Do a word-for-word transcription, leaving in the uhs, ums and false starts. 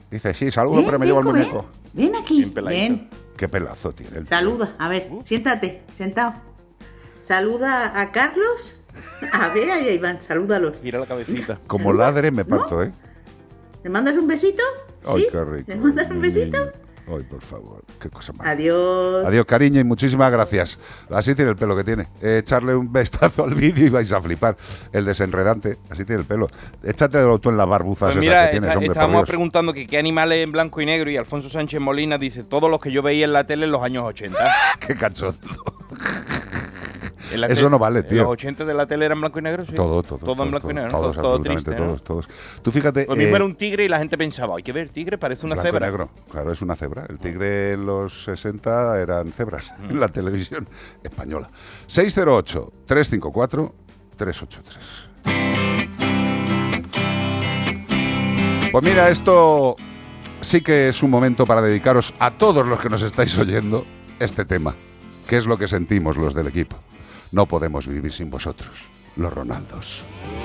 Dice, sí, saludo, Ven, pero me llevo el Kiko, muñeco. Ven, ven aquí, Bien peladito. ven. Qué pelazo tiene el tío. Saluda, a ver, siéntate, sentado. Saluda a Carlos, a Bea y a Iván, salúdalos. Gira la cabecita. Como Saluda. ladre me parto, ¿eh? ¿Le mandas un besito? Ay, ¿Sí? qué rico. ¿Le mandas un mi besito? niño. Ay, por favor, qué cosa más. Adiós. Adiós, cariño, y muchísimas gracias. Así tiene el pelo que tiene. Eh, echarle un vistazo al vídeo y vais a flipar. El desenredante, así tiene el pelo. Échatelo tú en las barbuzas Pues esas mira, que tienes, está- hombre, por estábamos Dios. preguntando que qué animales en blanco y negro y Alfonso Sánchez Molina dice todos los que yo veía en la tele en los años ochenta. Qué cachondo. En la Eso tele- no vale, ¿En tío. los ochenta de la tele eran blanco y negro? Sí. Todo, todo. Todo en blanco y negro, ¿no? Todos, todo, todo absolutamente triste, ¿no? todos, todos. Tú fíjate. Lo mismo eh, era un tigre y la gente pensaba, hay que ver, tigre parece una blanco y cebra. negro, claro, es una cebra. El tigre en los sesenta eran cebras Mm. en la televisión española. seis cero ocho, tres cinco cuatro, tres ocho tres. Pues mira, esto sí que es un momento para dedicaros a todos los que nos estáis oyendo este tema, que es lo que sentimos los del equipo. No podemos vivir sin vosotros, los Ronaldos.